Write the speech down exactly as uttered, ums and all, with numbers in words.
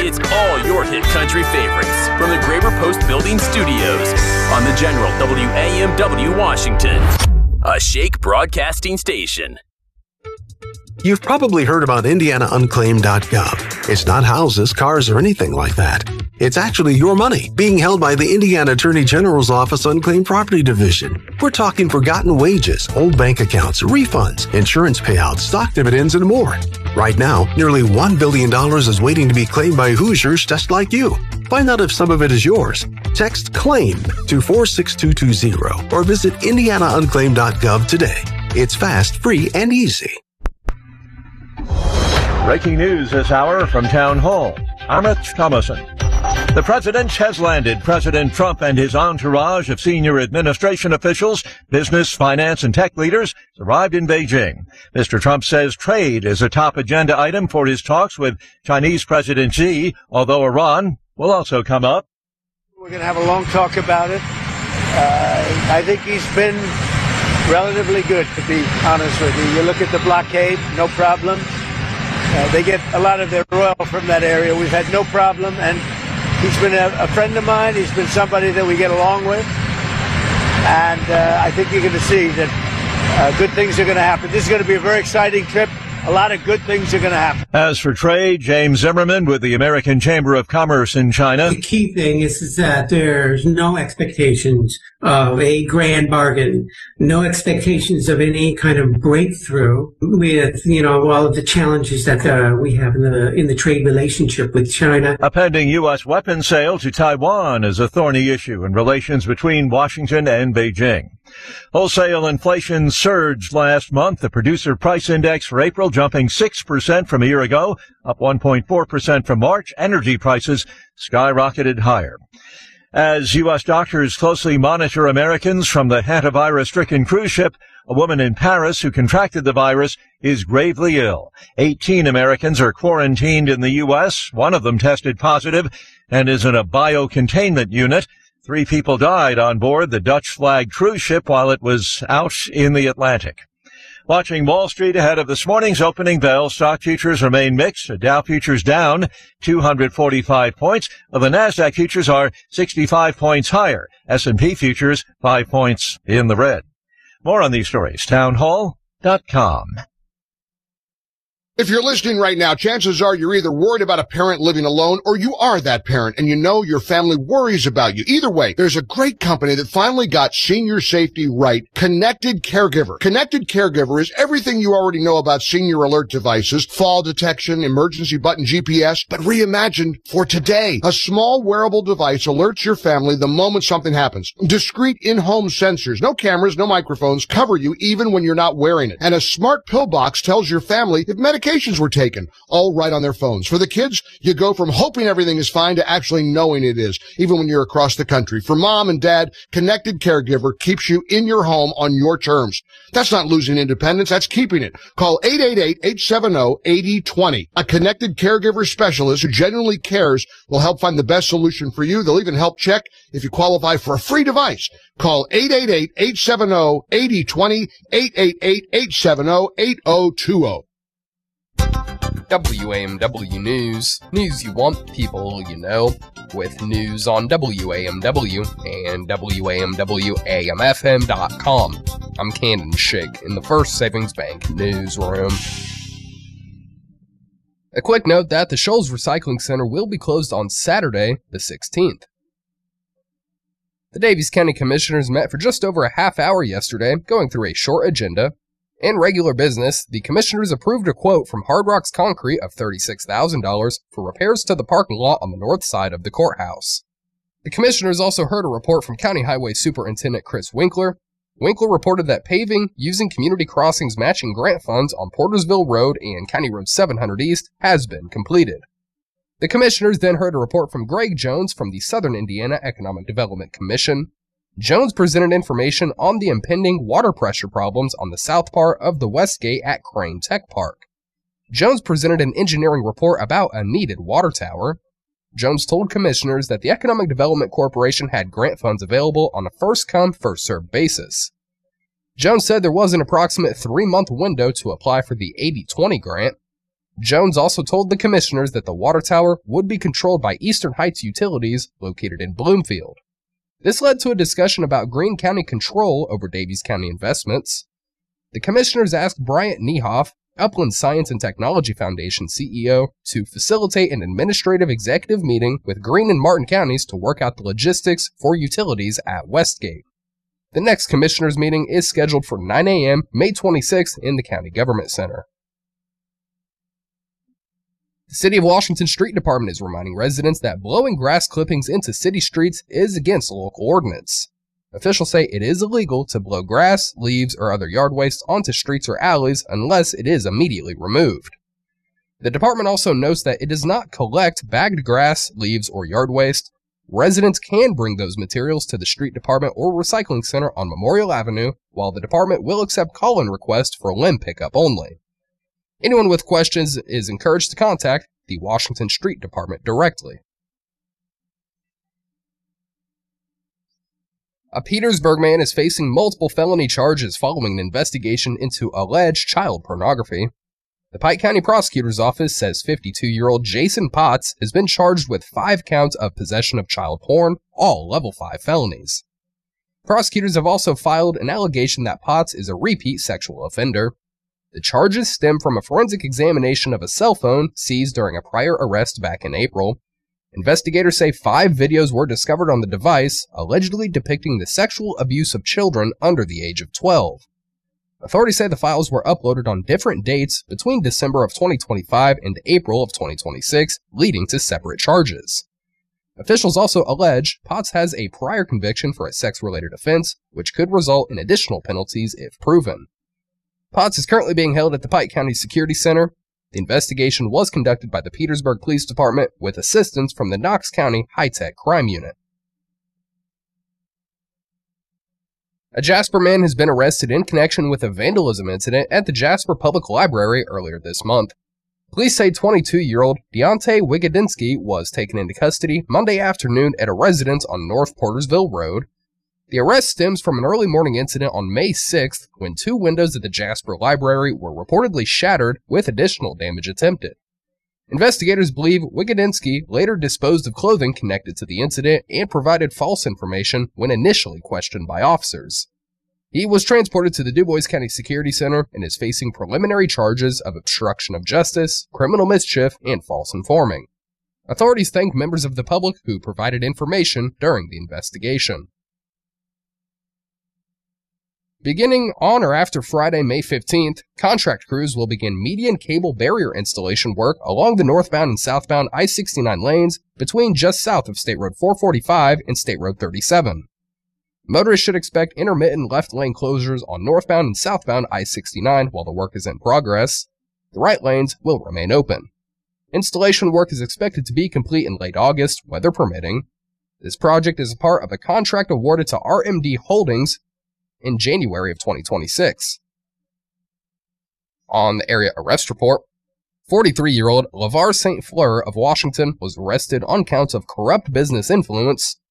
It's all your hit country favorites from the Graber Post Building Studios on the General W A M W Washington, a Shake broadcasting station. You've probably heard about Indiana Unclaimed dot gov. It's not houses, cars, or anything like that. It's actually your money being held by the Indiana Attorney General's Office Unclaimed Property Division. We're talking forgotten wages, old bank accounts, refunds, insurance payouts, stock dividends, and more. Right now, nearly one billion dollars is waiting to be claimed by Hoosiers just like you. Find out if some of it is yours. Text CLAIM to four six two two zero or visit Indiana Unclaimed dot gov today. It's fast, free, and easy. Breaking news this hour from Town Hall. I'm Rich Thomason. The president has landed. President Trump and his entourage of senior administration officials, business, finance, and tech leaders arrived in Beijing. Mister Trump says trade is a top agenda item for his talks with Chinese President Xi, although Iran will also come up. We're going to have a long talk about it. Uh, I think he's been relatively good, to be honest with you. You look at the blockade, no problem. Uh, they get a lot of their oil from that area. We've had no problem, and he's been a, a friend of mine. He's been somebody that we get along with, and uh, I think you're going to see that uh, good things are going to happen. This is going to be a very exciting trip. A lot of good things are going to happen. As for trade, James Zimmerman with the American Chamber of Commerce in China. The key thing is, is that there's no expectations of a grand bargain, no expectations of any kind of breakthrough with, you know, all of the challenges that uh, we have in the in the trade relationship with China. A pending U S weapons sale to Taiwan is a thorny issue in relations between Washington and Beijing. Wholesale inflation surged last month. The producer price index for April jumping six percent from a year ago, up one point four percent from March. Energy prices skyrocketed higher. As U S doctors closely monitor Americans from the hantavirus-stricken cruise ship, a woman in Paris who contracted the virus is gravely ill. eighteen Americans are quarantined in the U S. One of them tested positive and is in a biocontainment unit. Three people died on board the Dutch-flagged cruise ship while it was out in the Atlantic. Watching Wall Street ahead of this morning's opening bell, stock futures remain mixed. The Dow futures down two hundred forty-five points, while the NASDAQ futures are sixty-five points higher. S and P futures five points in the red. More on these stories, town hall dot com. If you're listening right now, chances are you're either worried about a parent living alone or you are that parent and you know your family worries about you. Either way, there's a great company that finally got senior safety right. Connected Caregiver. Connected Caregiver is everything you already know about senior alert devices, fall detection, emergency button G P S, but reimagined for today. A small wearable device alerts your family the moment something happens. Discrete in-home sensors, no cameras, no microphones, cover you even when you're not wearing it. And a smart pill box tells your family if medication Medications were taken, all right on their phones. For the kids, you go from hoping everything is fine to actually knowing it is, even when you're across the country. For mom and dad, Connected Caregiver keeps you in your home on your terms. That's not losing independence, that's keeping it. Call eight eight eight, eight seven zero, eight zero two zero. A Connected Caregiver specialist who genuinely cares will help find the best solution for you. They'll even help check if you qualify for a free device. Call eight eight eight, eight seven zero, eight zero two zero, eight eight eight, eight seven zero, eight zero two zero. W A M W News. News you want, people you know. With news on W A M W and W A M W A M F M dot com. I'm Cannon Shig in the First Savings Bank newsroom. A quick note that the Shoals Recycling Center will be closed on Saturday, the sixteenth. The Daviess County Commissioners met for just over a half hour yesterday, going through a short agenda. In regular business, the Commissioners approved a quote from Hard Rocks Concrete of thirty-six thousand dollars for repairs to the parking lot on the north side of the courthouse. The Commissioners also heard a report from County Highway Superintendent Chris Winkler. Winkler reported that paving using Community Crossings matching grant funds on Portersville Road and County Road seven hundred East has been completed. The Commissioners then heard a report from Greg Jones from the Southern Indiana Economic Development Commission. Jones presented information on the impending water pressure problems on the south part of the West Gate at Crane Tech Park. Jones presented an engineering report about a needed water tower. Jones told commissioners that the Economic Development Corporation had grant funds available on a first-come, first-served basis. Jones said there was an approximate three-month window to apply for the eighty twenty grant. Jones also told the commissioners that the water tower would be controlled by Eastern Heights Utilities, located in Bloomfield. This led to a discussion about Greene County control over Daviess County investments. The commissioners asked Bryant Niehoff, Upland Science and Technology Foundation C E O, to facilitate an administrative executive meeting with Greene and Martin counties to work out the logistics for utilities at Westgate. The next commissioners meeting is scheduled for nine a.m. May twenty-sixth in the County Government Center. The City of Washington Street Department is reminding residents that blowing grass clippings into city streets is against local ordinance. Officials say it is illegal to blow grass, leaves, or other yard waste onto streets or alleys unless it is immediately removed. The department also notes that it does not collect bagged grass, leaves, or yard waste. Residents can bring those materials to the street department or recycling center on Memorial Avenue, while the department will accept call-in requests for limb pickup only. Anyone with questions is encouraged to contact the Washington Street Department directly. A Petersburg man is facing multiple felony charges following an investigation into alleged child pornography. The Pike County Prosecutor's Office says fifty-two-year-old Jason Potts has been charged with five counts of possession of child porn, all level five felonies. Prosecutors have also filed an allegation that Potts is a repeat sexual offender. The charges stem from a forensic examination of a cell phone seized during a prior arrest back in April. Investigators say five videos were discovered on the device, allegedly depicting the sexual abuse of children under the age of twelve. Authorities say the files were uploaded on different dates between December of twenty twenty-five and April of twenty twenty-six, leading to separate charges. Officials also allege Potts has a prior conviction for a sex-related offense, which could result in additional penalties if proven. Potts is currently being held at the Pike County Security Center. The investigation was conducted by the Petersburg Police Department with assistance from the Knox County High-Tech Crime Unit. A Jasper man has been arrested in connection with a vandalism incident at the Jasper Public Library earlier this month. Police say twenty-two-year-old Deontay Wigodinsky was taken into custody Monday afternoon at a residence on North Portersville Road. The arrest stems from an early morning incident on May sixth when two windows at the Jasper Library were reportedly shattered with additional damage attempted. Investigators believe Wigodinsky later disposed of clothing connected to the incident and provided false information when initially questioned by officers. He was transported to the DuBois County Security Center and is facing preliminary charges of obstruction of justice, criminal mischief, and false informing. Authorities thank members of the public who provided information during the investigation. Beginning on or after Friday, May fifteenth, contract crews will begin median cable barrier installation work along the northbound and southbound I sixty-nine lanes between just south of State Road four forty-five and State Road thirty-seven. Motorists should expect intermittent left lane closures on northbound and southbound I sixty-nine while the work is in progress. The right lanes will remain open. Installation work is expected to be complete in late August, weather permitting. This project is a part of a contract awarded to R M D Holdings in January of twenty twenty-six. On the area arrest report, forty-three-year-old LeVar Saint Fleur of Washington was arrested on counts of corrupt business influence.